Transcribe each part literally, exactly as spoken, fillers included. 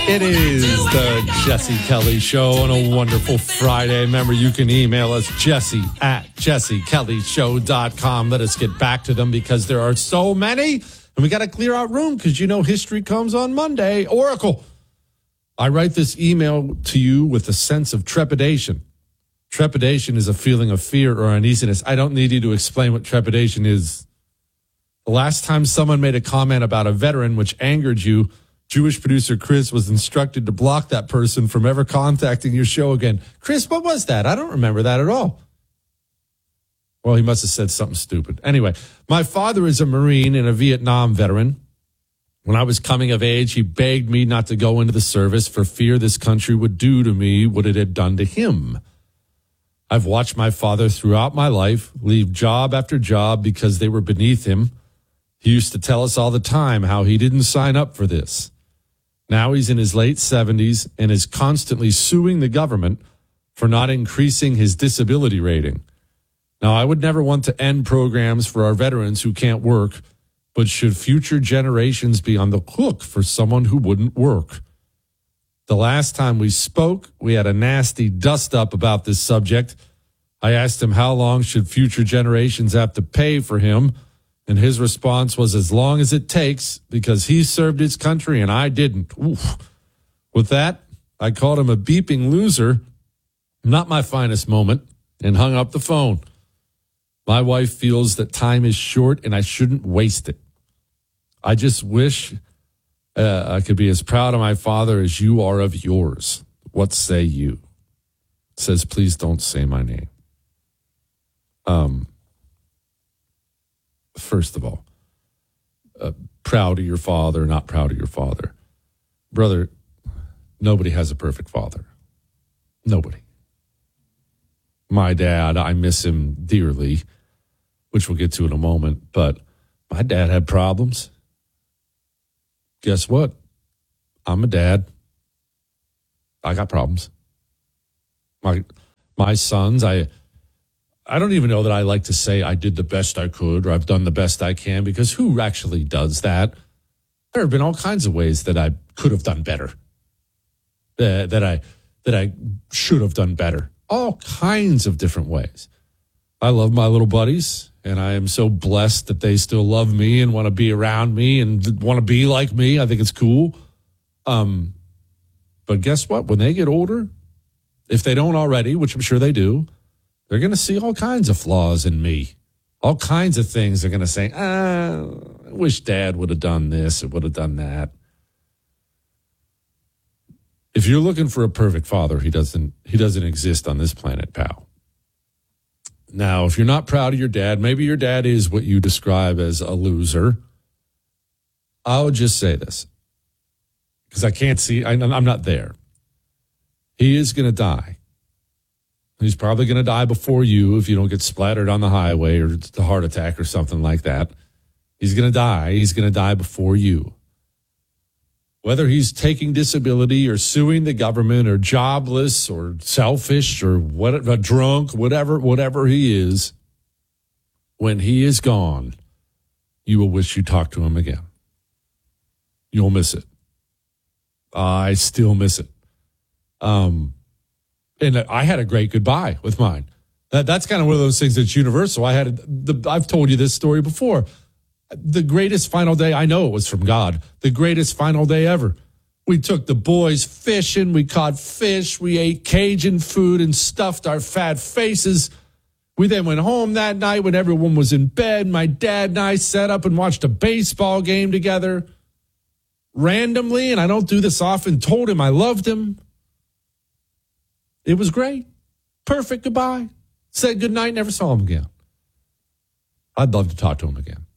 It is the Jesse Kelly Show on a wonderful Friday. Remember, you can email us, Jesse at jesse kelly show dot com. Let us get back to them because there are so many. And we got to clear out room because, you know, history comes on Monday. Oracle, I write this email to you with a sense of trepidation. Trepidation is a feeling of fear or uneasiness. I don't need you to explain what trepidation is. The last time someone made a comment about a veteran which angered you, Jewish producer Chris was instructed to block that person from ever contacting your show again. Chris, what was that? I don't remember that at all. Well, he must have said something stupid. Anyway, my father is a Marine and a Vietnam veteran. When I was coming of age, he begged me not to go into the service for fear this country would do to me what it had done to him. I've watched my father throughout my life leave job after job because they were beneath him. He used to tell us all the time how he didn't sign up for this. Now he's in his late seventies and is constantly suing the government for not increasing his disability rating. Now, I would never want to end programs for our veterans who can't work, but should future generations be on the hook for someone who wouldn't work? The last time we spoke, we had a nasty dust-up about this subject. I asked him how long should future generations have to pay for him, and his response was as long as it takes because he served his country and I didn't. Oof. With that, I called him a beeping loser, not my finest moment, and hung up the phone. My wife feels that time is short and I shouldn't waste it. I just wish uh, I could be as proud of my father as you are of yours. What say you? It says, please don't say my name. Um. First of all, uh, proud of your father, not proud of your father. Brother, nobody has a perfect father. Nobody. My dad, I miss him dearly, which we'll get to in a moment, but my dad had problems. Guess what? I'm a dad. I got problems. My my sons, I... I don't even know that I like to say I did the best I could or I've done the best I can, because who actually does that? There have been all kinds of ways that I could have done better, uh, that I that I should have done better, all kinds of different ways. I love my little buddies, and I am so blessed that they still love me and want to be around me and want to be like me. I think it's cool. Um, but guess what? When they get older, if they don't already, which I'm sure they do, they're going to see all kinds of flaws in me. All kinds of things they're going to say, ah, I wish Dad would have done this or would have done that. If you're looking for a perfect father, he doesn't he doesn't exist on this planet, pal. Now, if you're not proud of your dad, maybe your dad is what you describe as a loser. I'll just say this, because I can't see, I, I'm not there. He is going to die. He's probably going to die before you if you don't get splattered on the highway or a heart attack or something like that. He's going to die. He's going to die before you. Whether he's taking disability or suing the government or jobless or selfish or what, a drunk, whatever, whatever he is, when he is gone, you will wish you talked to him again. You'll miss it. I still miss it. Um, And I had a great goodbye with mine. That, that's kind of one of those things that's universal. I had, the, I've told you this story before. The greatest final day, I know it was from God, the greatest final day ever. We took the boys fishing, we caught fish, we ate Cajun food and stuffed our fat faces. We then went home that night when everyone was in bed. My dad and I sat up and watched a baseball game together. Randomly, and I don't do this often, told him I loved him. It was great. Perfect goodbye. Said goodnight, never saw him again. I'd love to talk to him again.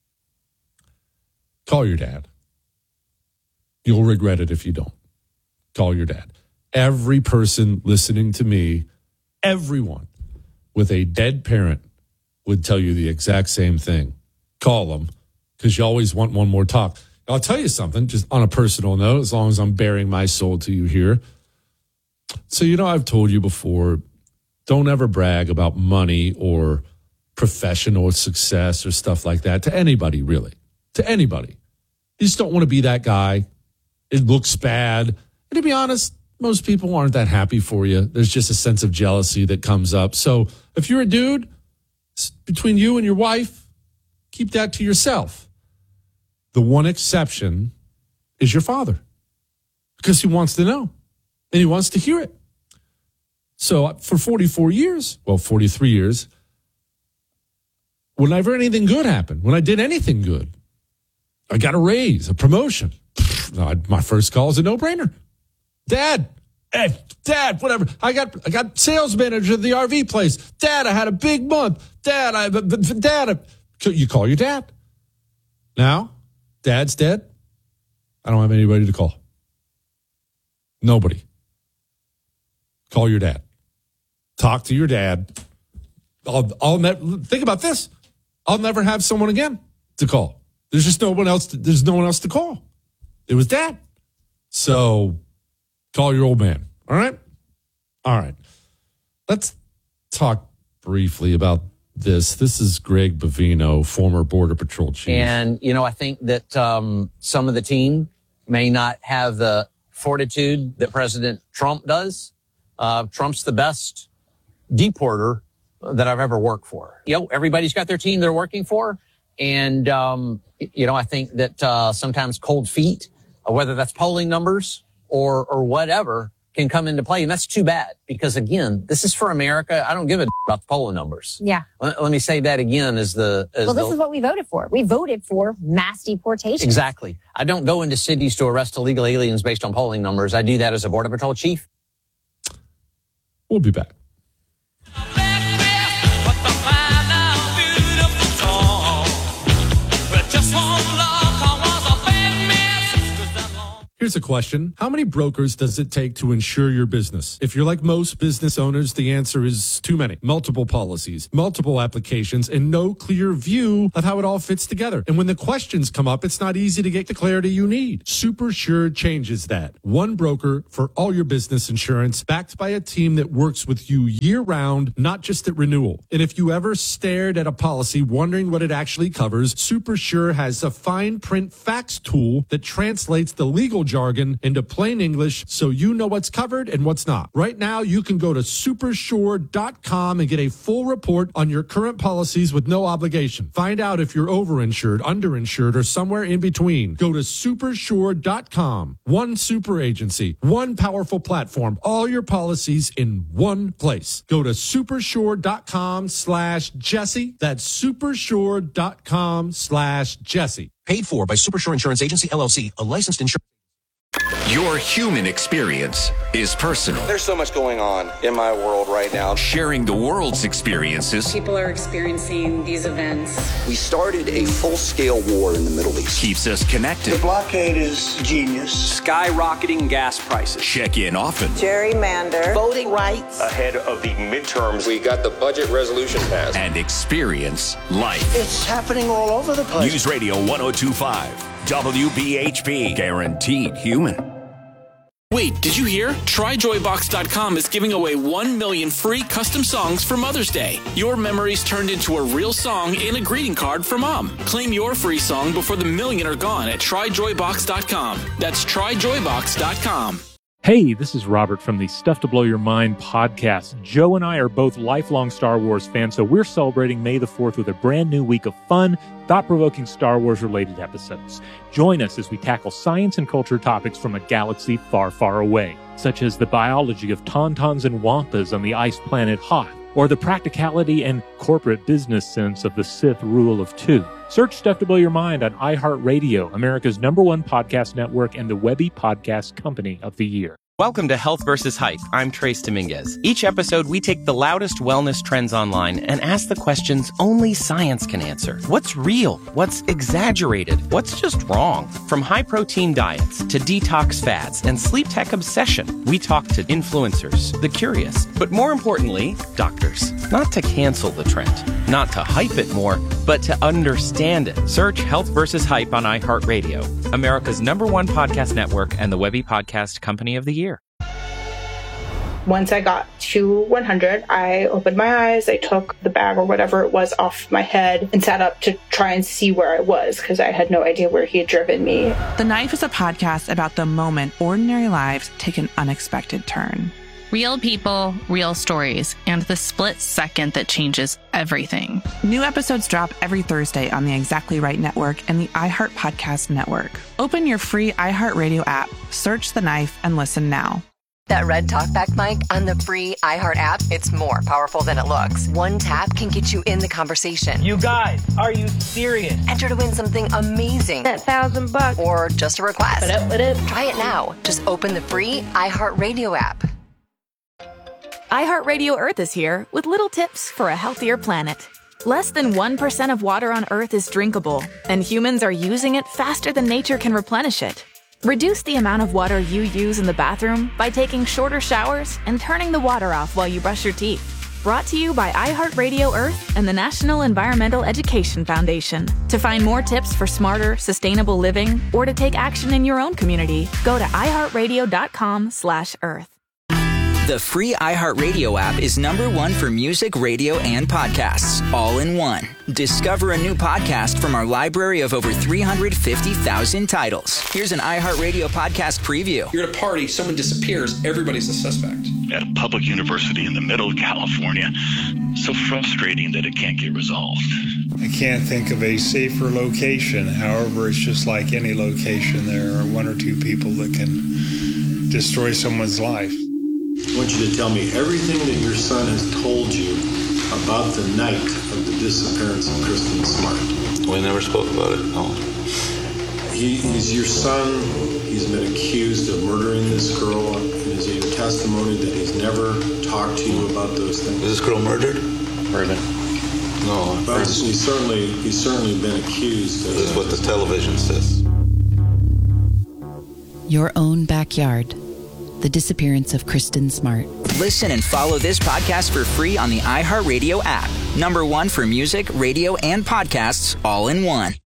Call your dad. You'll regret it if you don't. Call your dad. Every person listening to me, everyone with a dead parent would tell you the exact same thing. Call them, because you always want one more talk. I'll tell you something, just on a personal note, as long as I'm bearing my soul to you here. So, you know, I've told you before, don't ever brag about money or professional success or stuff like that to anybody, really. To anybody. You just don't want to be that guy. It looks bad. And to be honest, most people aren't that happy for you. There's just a sense of jealousy that comes up. So if you're a dude, between you and your wife, keep that to yourself. The one exception is your father, because he wants to know and he wants to hear it. So for forty-four years, well, forty-three years, whenever anything good happened, when I did anything good, I got a raise, a promotion. My first call is a no-brainer. Dad, hey, Dad, whatever. I got I got sales manager of the R V place. Dad, I had a big month. Dad, I, Dad, I, you call your dad. Now, Dad's dead. I don't have anybody to call. Nobody. Call your dad. Talk to your dad. I'll, I'll ne- think about this. I'll never have someone again to call. There's just no one else. To, there's no one else to call. It was Dad. So call your old man. All right? All right. Let's talk briefly about this. This is Greg Bovino, former Border Patrol chief. And, you know, I think that um, some of the team may not have the fortitude that President Trump does. Uh, Trump's the best deporter that I've ever worked for. You know, everybody's got their team they're working for. And, um, you know, I think that uh, sometimes cold feet, whether that's polling numbers or or whatever, can come into play. And that's too bad, because, again, this is for America. I don't give a about the polling numbers. Yeah. Let, let me say that again. As the as Well, this the, is what we voted for. We voted for mass deportation. Exactly. I don't go into cities to arrest illegal aliens based on polling numbers. I do that as a Border Patrol chief. We'll be back. Here's a question. How many brokers does it take to insure your business? If you're like most business owners, the answer is too many. Multiple policies, multiple applications, and no clear view of how it all fits together. And when the questions come up, it's not easy to get the clarity you need. SuperSure changes that. One broker for all your business insurance, backed by a team that works with you year-round, not just at renewal. And if you ever stared at a policy wondering what it actually covers, SuperSure has a fine print facts tool that translates the legal jargon into plain English so you know what's covered and what's not. Right now, you can go to super sure dot com and get a full report on your current policies with no obligation. Find out if you're overinsured, underinsured, or somewhere in between. Go to super sure dot com. One super agency, one powerful platform, all your policies in one place. Go to super sure dot com slash Jesse. That's super sure dot com slash Jesse. Paid for by SuperSure Insurance Agency, L L C, a licensed insurance. Your human experience is personal. There's so much going on in my world right now. Sharing the world's experiences. People are experiencing these events. We started a full-scale war in the Middle East. Keeps us connected. The blockade is genius. Skyrocketing gas prices. Check in often. Gerrymander. Voting rights. Ahead of the midterms. We got the budget resolution passed. And experience life. It's happening all over the place. News Radio one oh two point five. W B H P. Guaranteed human. Wait, did you hear? Try joy box dot com is giving away one million free custom songs for Mother's Day. Your memories turned into a real song and a greeting card for Mom. Claim your free song before the million are gone at try joy box dot com. That's try joy box dot com. Hey, this is Robert from the Stuff to Blow Your Mind podcast. Joe and I are both lifelong Star Wars fans, so we're celebrating May the fourth with a brand new week of fun, thought-provoking Star Wars-related episodes. Join us as we tackle science and culture topics from a galaxy far, far away, such as the biology of tauntauns and wampas on the ice planet Hoth, or the practicality and corporate business sense of the Sith rule of two. Search Stuff to Blow Your Mind on iHeartRadio, America's number one podcast network and the Webby Podcast Company of the Year. Welcome to Health versus Hype. I'm Trace Dominguez. Each episode, we take the loudest wellness trends online and ask the questions only science can answer. What's real? What's exaggerated? What's just wrong? From high-protein diets to detox fads and sleep tech obsession, we talk to influencers, the curious, but more importantly, doctors. Not to cancel the trend, not to hype it more, but to understand it. Search Health versus Hype on iHeartRadio, America's number one podcast network and the Webby Podcast Company of the Year. Once I got to one hundred, I opened my eyes, I took the bag or whatever it was off my head and sat up to try and see where I was because I had no idea where he had driven me. The Knife is a podcast about the moment ordinary lives take an unexpected turn. Real people, real stories, and the split second that changes everything. New episodes drop every Thursday on the Exactly Right Network and the iHeart Podcast Network. Open your free iHeartRadio app, search The Knife, and listen now. That red talkback mic on the free iHeart app, it's more powerful than it looks. One tap can get you in the conversation. You guys, are you serious? Enter to win something amazing. That thousand bucks. Or just a request. What up, what up? Try it now. Just open the free iHeartRadio app. iHeartRadio Earth is here with little tips for a healthier planet. Less than one percent of water on Earth is drinkable, and humans are using it faster than nature can replenish it. Reduce the amount of water you use in the bathroom by taking shorter showers and turning the water off while you brush your teeth. Brought to you by iHeartRadio Earth and the National Environmental Education Foundation. To find more tips for smarter, sustainable living or to take action in your own community, go to iHeartRadio.com slash Earth. The free iHeartRadio app is number one for music, radio, and podcasts, all in one. Discover a new podcast from our library of over three hundred fifty thousand titles. Here's an iHeartRadio podcast preview. You're at a party, someone disappears, everybody's a suspect. At a public university in the middle of California, so frustrating that it can't get resolved. I can't think of a safer location. However, it's just like any location. There are one or two people that can destroy someone's life. I want you to tell me everything that your son has told you about the night of the disappearance of Kristen Smart. We never spoke about it, no. He, he's your son. He's been accused of murdering this girl. Is it your testimony that he's never talked to you about those things? Is this girl murdered? Murdered. No. But he's certainly, he's certainly been accused. Of, this is what the television says. Your own backyard. The disappearance of Kristen Smart. Listen and follow this podcast for free on the iHeartRadio app. Number one for music, radio, and podcasts, all in one.